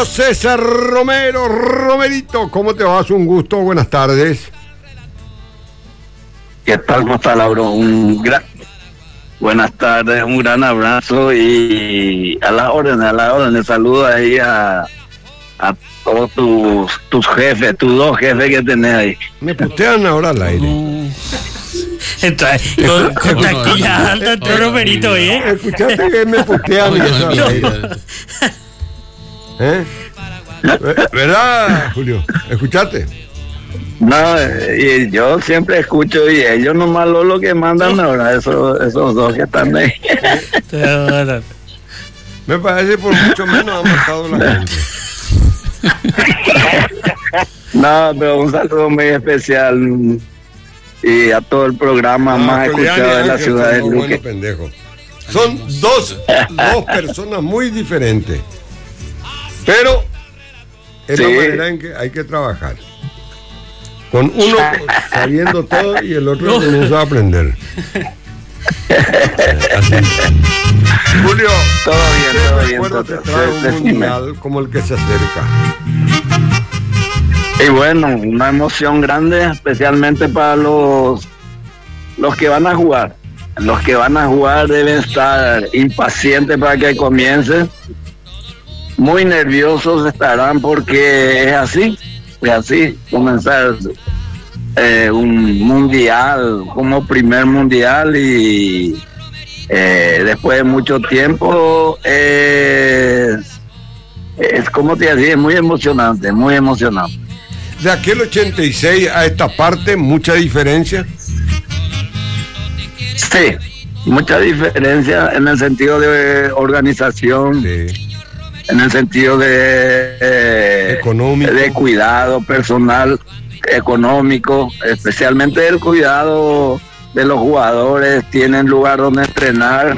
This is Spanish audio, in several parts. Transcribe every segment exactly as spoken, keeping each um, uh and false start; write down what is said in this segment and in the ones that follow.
Julio César Romero, Romerito, ¿cómo te va? Es un gusto, buenas tardes. ¿Qué tal? ¿Cómo está, Lauro? Un gran... Buenas tardes, un gran abrazo y a la orden, a la orden. Saludo ahí a, a todos tus, tus jefes, tus dos jefes que tenés ahí. Me putean ahora al aire. Uh. Entra, con, con taquilla alta, entró Romerito, ¿eh? Escuchaste que me putean eso al aire. ¿Eh? ¿Verdad, Julio? ¿Escuchaste? No, y yo siempre escucho y ellos nomás lo, lo que mandan ahora, esos, esos dos que están ahí. Me parece por mucho menos ha matado la gente. No, pero un saludo muy especial y a todo el programa no, más escuchado de la ciudad de Luque. Bueno, pendejo. Son dos, dos personas muy diferentes, pero es sí. La manera en que hay que trabajar. Con uno sabiendo todo y el otro comienza a aprender. Así. Julio, todo bien, todo bien. Recuerdo que trae un mundial como el que se acerca. Y bueno, una emoción grande, especialmente para los los que van a jugar. Los que van a jugar deben estar impacientes para que comience. Muy nerviosos estarán porque es así. Es así, comenzar eh, un mundial como primer mundial y eh, después de mucho tiempo eh, es como te decía, muy emocionante, muy emocionante. De aquel ochenta y seis a esta parte, ¿mucha diferencia? Sí, mucha diferencia en el sentido de organización. Sí. En el sentido de eh, económico, de cuidado personal, económico, especialmente el cuidado de los jugadores, tienen lugar donde entrenar.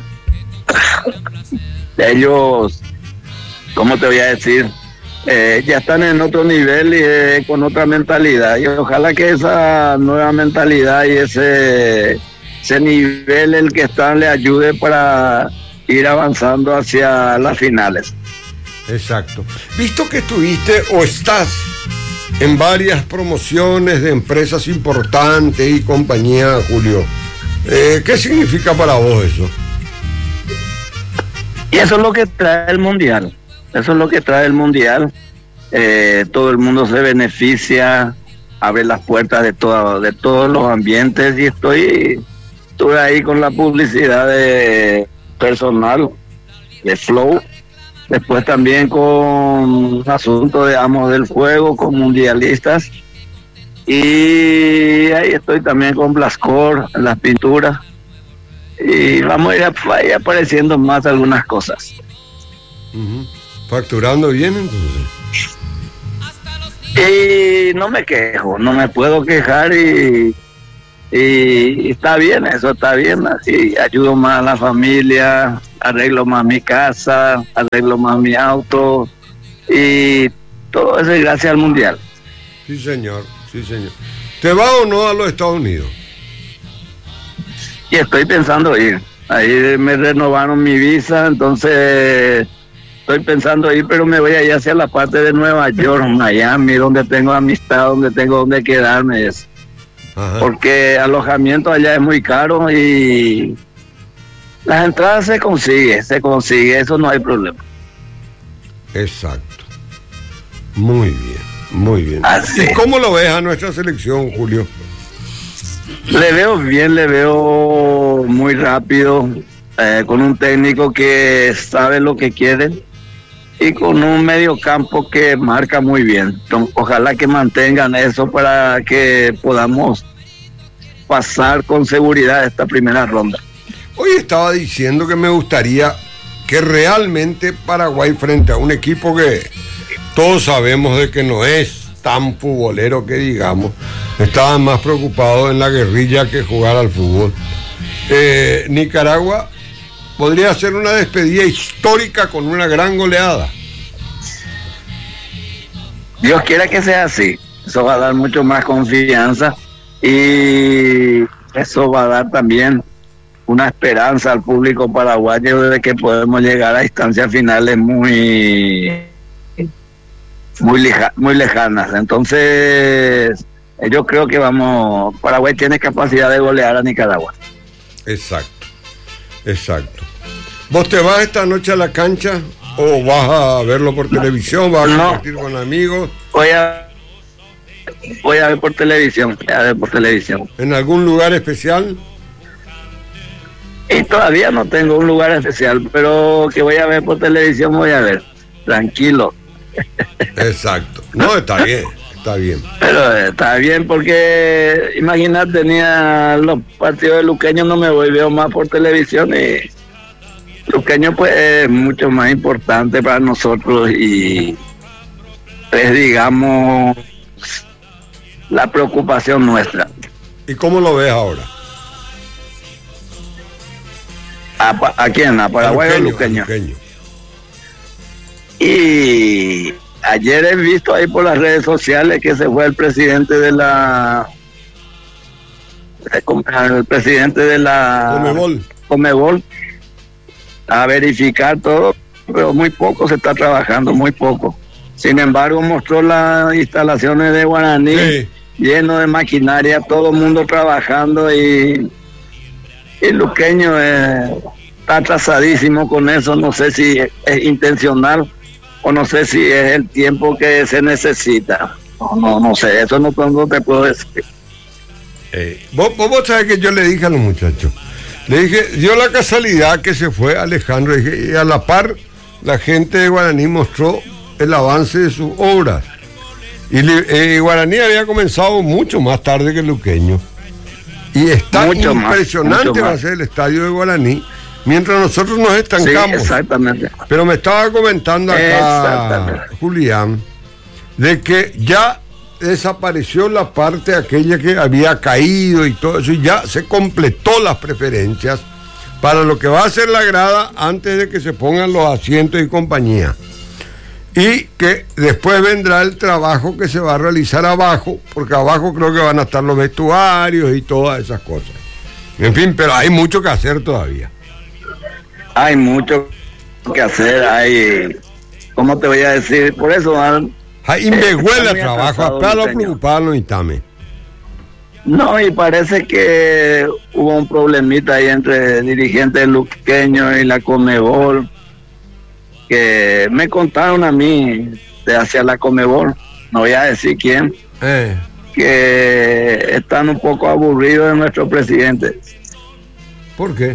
Ellos, ¿cómo te voy a decir? Eh, ya están en otro nivel y eh, con otra mentalidad. Y ojalá que esa nueva mentalidad y ese, ese nivel el que están le ayude para ir avanzando hacia las finales. Exacto. Visto que estuviste o estás en varias promociones de empresas importantes y compañía, Julio, eh, ¿qué significa para vos eso? Y eso es lo que trae el mundial. Eso es lo que trae el mundial. Eh, todo el mundo se beneficia, abre las puertas de todo, de todos los ambientes y estoy, estuve ahí con la publicidad de personal de Flow, después también con asunto de Amos del Fuego, con mundialistas, y ahí estoy también con Blascor en las pinturas, y vamos a ir, a, a ir apareciendo más algunas cosas. Uh-huh. ¿Facturando bien entonces? Y no me quejo, no me puedo quejar y Y está bien, eso está bien, así ayudo más a la familia, arreglo más mi casa, arreglo más mi auto y todo eso es gracias al mundial. Sí, señor, sí, señor. ¿Te va o no a los Estados Unidos? Y estoy pensando ir, ahí me renovaron mi visa, entonces estoy pensando ir, pero me voy a ir hacia la parte de Nueva York, Miami, donde tengo amistad, donde tengo donde quedarme, eso. Ajá. Porque alojamiento allá es muy caro y las entradas se consigue, se consigue, eso no hay problema. Exacto. Muy bien, muy bien. Así. ¿Y cómo lo ves a nuestra selección, Julio? Le veo bien, le veo muy rápido, eh, con un técnico que sabe lo que quiere y con un mediocampo que marca muy bien. Entonces, ojalá que mantengan eso para que podamos pasar con seguridad esta primera ronda. Hoy estaba diciendo que me gustaría que realmente Paraguay, frente a un equipo que todos sabemos de que no es tan futbolero que digamos, estaban más preocupados en la guerrilla que jugar al fútbol. Eh, Nicaragua podría ser una despedida histórica con una gran goleada. Dios quiera que sea así. Eso va a dar mucho más confianza y eso va a dar también una esperanza al público paraguayo de que podemos llegar a instancias finales muy muy, leja, muy lejanas. Entonces, yo creo que vamos, Paraguay tiene capacidad de golear a Nicaragua. Exacto, exacto. ¿Vos te vas esta noche a la cancha o vas a verlo por televisión, vas a No. compartir con amigos? Voy a, voy a ver por televisión, voy a ver por televisión. ¿En algún lugar especial? Y todavía no tengo un lugar especial, pero que voy a ver por televisión, voy a ver. Tranquilo. Exacto. No, está bien, está bien. Pero está bien porque, imagínate, tenía los partidos de Luqueño, no me voy, veo más por televisión y Luqueño pues es mucho más importante para nosotros y es, digamos, la preocupación nuestra. ¿Y cómo lo ves ahora? ¿A, a quién? ¿A Paraguay o Luqueño, Luqueño? Luqueño. Y ayer he visto ahí por las redes sociales que se fue el presidente de la... el presidente de la... Conmebol. Conmebol a verificar todo, pero muy poco se está trabajando, muy poco. Sin embargo, mostró las instalaciones de Guaraní, Sí. lleno de maquinaria, todo el mundo trabajando y, y Luqueño eh, está atrasadísimo con eso. No sé si es, es intencional o no sé si es el tiempo que se necesita. No, no, no sé, eso no, no te puedo decir. Eh, vos, vos, vos sabés que yo le dije a los muchachos, le dije, dio la casualidad que se fue Alejandro, dije, y a la par la gente de Guaraní mostró el avance de sus obras. Y eh, Guaraní había comenzado mucho más tarde que Luqueño. Y está Mucho más, impresionante mucho va a más. ser el estadio de Guaraní, mientras nosotros nos estancamos. Sí, exactamente. Pero me estaba comentando acá Exactamente. Julián de que ya desapareció la parte aquella que había caído y todo eso, y ya se completó las preferencias para lo que va a ser la grada antes de que se pongan los asientos y compañía. Y que después vendrá el trabajo que se va a realizar abajo, porque abajo creo que van a estar los vestuarios y todas esas cosas. En fin, pero hay mucho que hacer todavía. Hay mucho que hacer, hay, ¿cómo te voy a decir? Por eso, Al, Hay Invehuela está muy trabajo, atrasado, acá lo Luqueño. preocupaban los Itame. no, y parece que hubo un problemita ahí entre dirigentes luqueños y la Conmebol, que me contaron a mí de hacia la Conmebol, no voy a decir quién, Eh, que están un poco aburridos de nuestro presidente. ¿Por qué?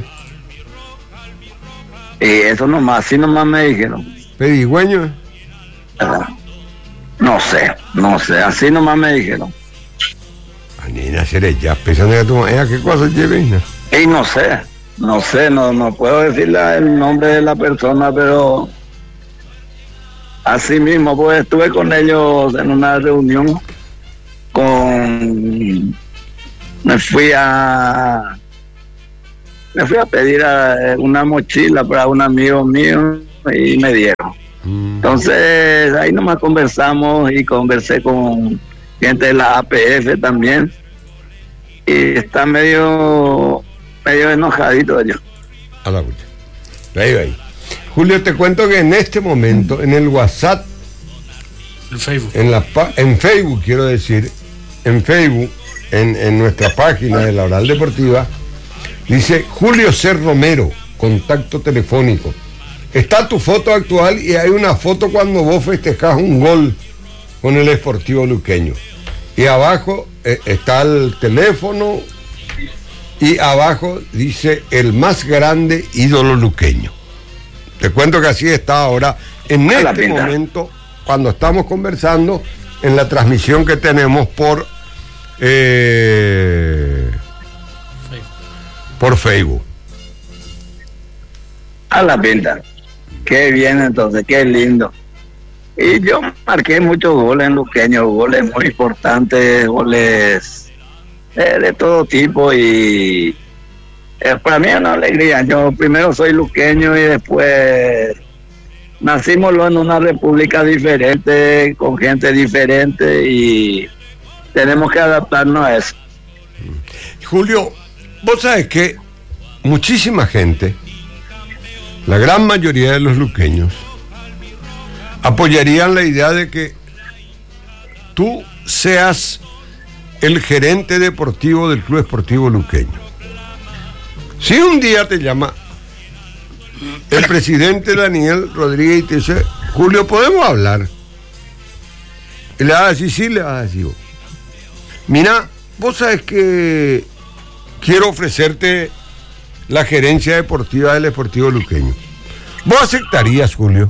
Y eso nomás, así nomás me dijeron. ¿Pedigüeño? Ah, No sé, no sé, así nomás me dijeron. A Nina se le ya pensando que tu ella qué cosas lleven. Y no sé, no sé, no, no puedo decirle el nombre de la persona, pero así mismo, pues estuve con ellos en una reunión con... Me fui a... Me fui a pedir a una mochila para un amigo mío y me dieron. Mm. Entonces ahí nomás conversamos y conversé con gente de la A P F también y está medio medio enojadito ellos. A la cucha. Ahí, ahí. Julio, te cuento que en este momento, en el WhatsApp, El Facebook. en la pa- en Facebook, quiero decir, en Facebook, en, en nuestra página de la Oral Deportiva, dice Julio C. Romero, contacto telefónico. Está tu foto actual y hay una foto cuando vos festejás un gol con el Sportivo Luqueño. Y abajo eh, está el teléfono y abajo dice el más grande ídolo luqueño. Te cuento que así está ahora, en A la este pinta. momento, cuando estamos conversando, en la transmisión que tenemos por, eh, por Facebook. A la pinta. Qué bien entonces, qué lindo. Y yo marqué muchos goles en Luqueño, goles muy importantes, goles eh, de todo tipo y eh, para mí es una alegría. Yo primero soy luqueño y después nacimos en una república diferente, con gente diferente y tenemos que adaptarnos a eso. Julio, vos sabes que muchísima gente, la gran mayoría de los luqueños, apoyarían la idea de que tú seas el gerente deportivo del Club Esportivo Luqueño. Si un día te llama el presidente Daniel Rodríguez y te dice, Julio, ¿podemos hablar? Y le vas a decir, sí, le vas a decir, mira, vos sabes que quiero ofrecerte la gerencia deportiva del Esportivo Luqueño. ¿Vos aceptarías, Julio?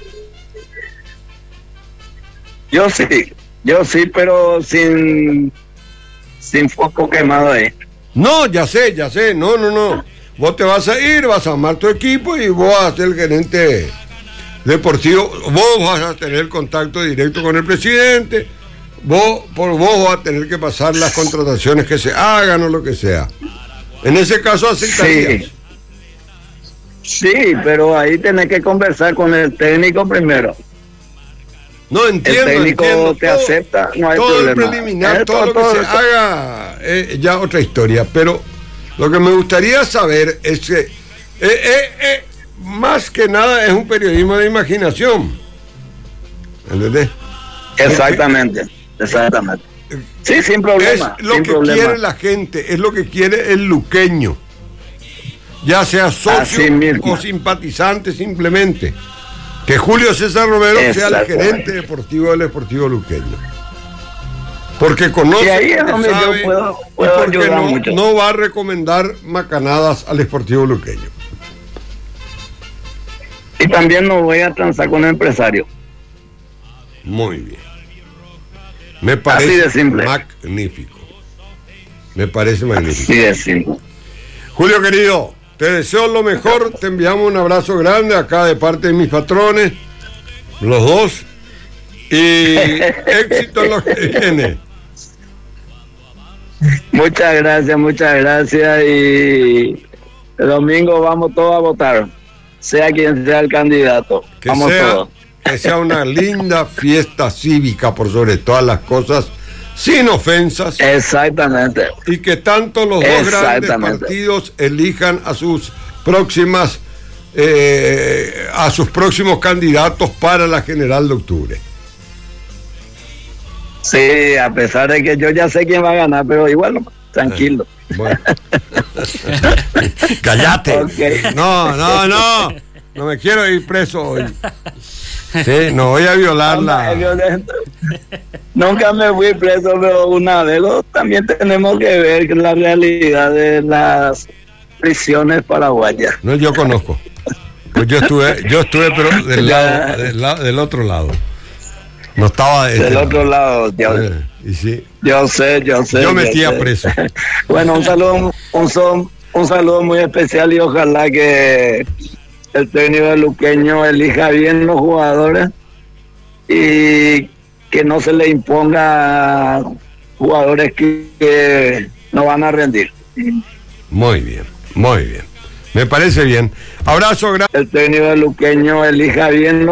Yo sí, yo sí, pero sin, sin foco quemado ahí. No, ya sé, ya sé, no, no, no. Vos te vas a ir, vas a armar tu equipo y vos vas a ser el gerente deportivo. Vos vas a tener contacto directo con el presidente. Vos, por vos vas a tener que pasar las contrataciones que se hagan o lo que sea. En ese caso aceptarías. Sí. Sí, pero ahí tenés que conversar con el técnico primero. No entiendo. El técnico entiendo. te todo, acepta, no hay todo problema. el preliminar, Eh, todo, todo, lo que todo se eso. haga, eh, ya otra historia. Pero lo que me gustaría saber es que, eh, eh, eh, más que nada, es un periodismo de imaginación. ¿Entendés? Exactamente, exactamente. Sí, sin problema. Es lo sin que problema. quiere la gente, es lo que quiere el luqueño. Ya sea socio Así mismo. o simpatizante simplemente. Que Julio César Romero sea el Exactamente. gerente deportivo del Esportivo Luqueño. Porque conoce, Y ahí es porque donde yo sabe, puedo- y puedo porque ayudar no, mucho. no va a recomendar macanadas al Esportivo Luqueño. Y también no voy a transar con el empresario. Muy bien. Me parece de simple. magnífico. Me parece magnífico. Sí, es simple. Julio querido, te deseo lo mejor, te enviamos un abrazo grande acá de parte de mis patrones, los dos, y éxito en lo que viene. Muchas gracias, muchas gracias. Y el domingo vamos todos a votar, sea quien sea el candidato. Que vamos sea, todos. que sea una linda fiesta cívica por sobre todas las cosas, sin ofensas, Exactamente. y que tanto los dos grandes Exactamente. partidos elijan a sus próximas eh, a sus próximos candidatos para la general de octubre. Sí, a pesar de que yo ya sé quién va a ganar, pero igual, no, tranquilo. Bueno. Cállate. Ok. No, no, no. No me quiero ir preso hoy. Sí, no voy a violar Anda, es la. violento. Nunca me fui preso, pero una vez lo- también tenemos que ver la realidad de las prisiones paraguayas. No, yo conozco. Pues yo estuve, yo estuve, pero del lado, del, lado- del otro lado. No estaba de este Del lado. otro lado, yo, Eh, y sí. yo sé, yo sé. Yo metía sé. preso. Bueno, un saludo, un, son- un saludo muy especial y ojalá que el técnico de Luqueño elija bien los jugadores y que no se le imponga a jugadores que, que no van a rendir. Muy bien, muy bien. Me parece bien. Abrazo grande. El técnico de Luqueño elija bien los